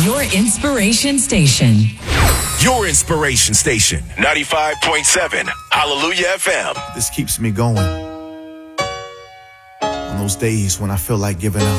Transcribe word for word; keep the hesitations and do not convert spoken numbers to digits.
Your inspiration station. Your inspiration station. ninety-five point seven Hallelujah F M. This keeps me going. On those days when I feel like giving up.